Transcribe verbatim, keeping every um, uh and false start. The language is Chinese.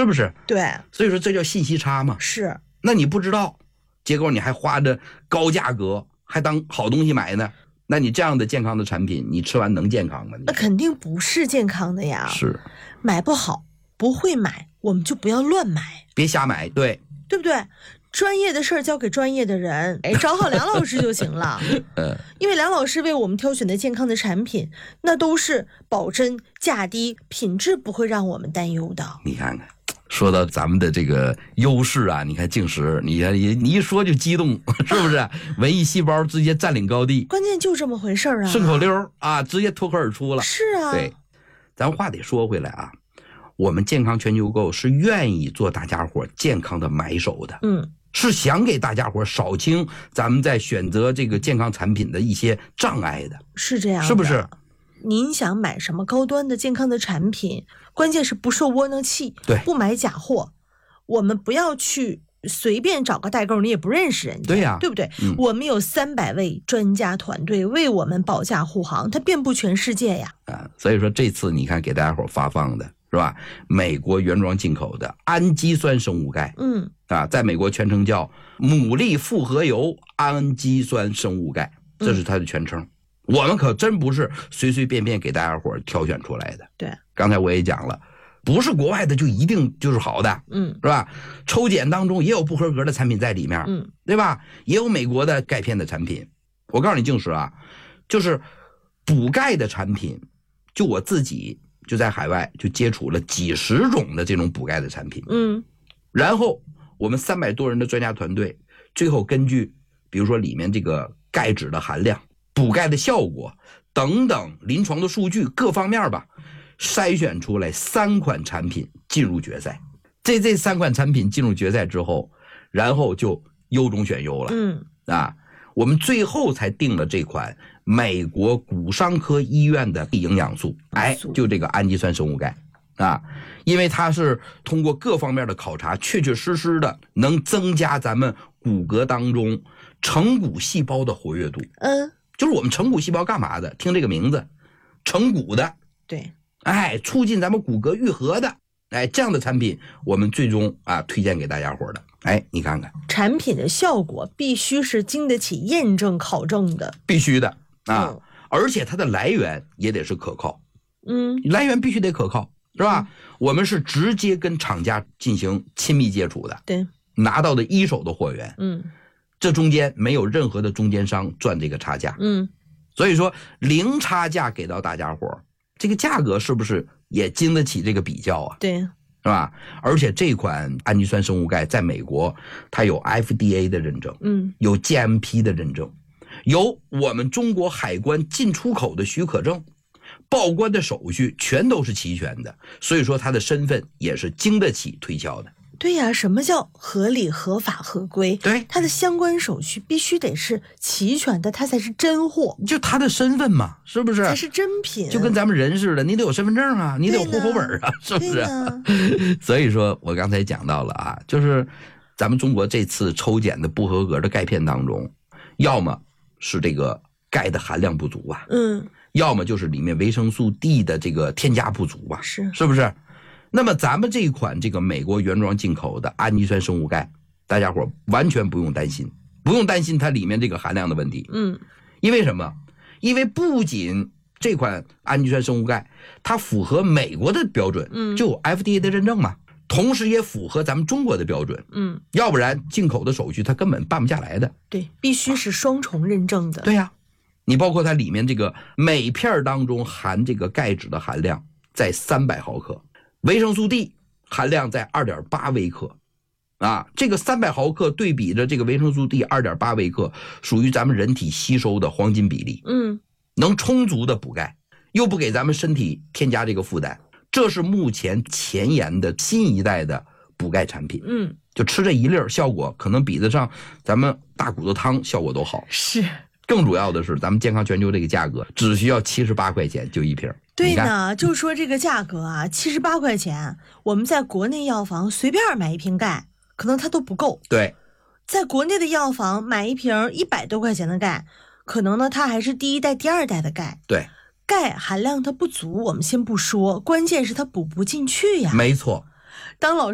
是不是？ 对， 所以说这叫信息差嘛。 是。 那你不知道，结果你还花着高价格，还当好东西买呢。那你这样的健康的产品，你吃完能健康吗？ 那肯定不是健康的呀。 是， 买不好，不会买，我们就不要乱买， 别瞎买，对， 对不对？专业的事儿交给专业的人，哎，找好梁老师就行了。 呃， 因为梁老师为我们挑选的健康的产品，那都是保真、价低、品质不会让我们担忧的。 你看看。说到咱们的这个优势啊，你看净食，你看你一说就激动，是不是？文艺细胞直接占领高地， 关键就这么回事啊， 顺口溜啊，直接脱口而出了。 是啊， 对，咱话得说回来啊，我们健康全球购是愿意做大家伙健康的买手的， 嗯， 是想给大家伙扫清咱们在选择这个健康产品的一些障碍的， 是这样的， 是不是？ 您想买什么高端的健康的产品，关键是不受窝囊气， 对， 不买假货。我们不要去随便找个代购，你也不认识人家， 对呀、啊， 对不对？ 嗯、 我们有三百位专家团队为我们保驾护航，它遍布全世界呀。 啊，所以说这次你看给大家伙发放的是吧？美国原装进口的氨基酸生物钙， 嗯， 啊，在美国全称叫牡蛎复合油氨基酸生物钙，这是它的全称。嗯，我们可真不是随随便便给大家伙挑选出来的。 对， 刚才我也讲了，不是国外的就一定就是好的， 嗯， 是吧？抽检当中也有不合格的产品在里面， 嗯， 对吧？也有美国的钙片的产品。我告诉你，净石啊，就是补钙的产品，就我自己就在海外就接触了几十种的这种补钙的产品， 嗯， 然后我们三百多人的专家团队，最后根据比如说里面这个钙质的含量、补钙的效果等等临床的数据各方面吧，筛选出来三款产品进入决赛。这这三款产品进入决赛之后，然后就优中选优了。 嗯， 啊，我们最后才定了这款美国骨伤科医院的营养素，哎，就这个氨基酸生物钙啊，因为它是通过各方面的考察，确确实实的能增加咱们骨骼当中成骨细胞的活跃度。 嗯， 就是我们成骨细胞干嘛的？听这个名字，成骨的， 对， 哎，促进咱们骨骼愈合的，哎，这样的产品我们最终啊推荐给大家伙的。哎，你看看， 产品的效果必须是经得起验证考证的， 必须的啊、 嗯， 而且它的来源也得是可靠， 嗯， 来源必须得可靠，是吧？嗯、我们是直接跟厂家进行亲密接触的， 对， 拿到的一手的货源， 嗯， 这中间没有任何的中间商赚这个差价， 嗯， 所以说零差价给到大家伙，这个价格是不是也经得起这个比较啊？ 对。 是吧？而且这款氨基酸生物钙在美国，它有 F D A 的认证， 嗯， 有 G M P 的认证，有我们中国海关进出口的许可证，报关的手续全都是齐全的，所以说它的身份也是经得起推敲的。 对呀、啊，什么叫合理、合法、合规？ 对， 它的相关手续必须得是齐全的，它才是真货， 就它的身份嘛，是不是？ 才是真品。 就跟咱们人似的，你得有身份证啊，你得有户口本啊，是不是？所以说我刚才讲到了啊，就是咱们中国这次抽检的不合格的钙片当中，要么是这个钙的含量不足啊， 嗯， 要么就是里面维生素 D 的这个添加不足啊， 是是不是？那么咱们这一款这个美国原装进口的氨基酸生物钙，大家伙完全不用担心，不用担心它里面这个含量的问题。 嗯， 因为什么？因为不仅这款氨基酸生物钙它符合美国的标准， 嗯， 就有 F D A 的认证嘛，同时也符合咱们中国的标准， 嗯， 要不然进口的手续它根本办不下来的。 对，必须是双重认证的。 对呀、啊，你包括它里面这个每片当中含这个钙质的含量在三百毫克。维生素 D 含量在 二点八 微克，啊，这个三百毫克对比着这个维生素 D 二点八 微克，属于咱们人体吸收的黄金比例， 嗯， 能充足的补钙，又不给咱们身体添加这个负担，这是目前前沿的新一代的补钙产品， 嗯， 就吃这一粒儿，效果可能比得上咱们大骨头汤效果都好， 是。 更主要的是，咱们健康全球这个价格只需要七十八块钱就一瓶。 对呢，就说这个价格啊，七十八块钱，我们在国内药房随便买一瓶钙，可能它都不够。 对， 在国内的药房买一瓶一百多块钱的钙，可能呢它还是第一代、第二代的钙。 对， 钙含量它不足，我们先不说，关键是它补不进去呀。 没错。 当老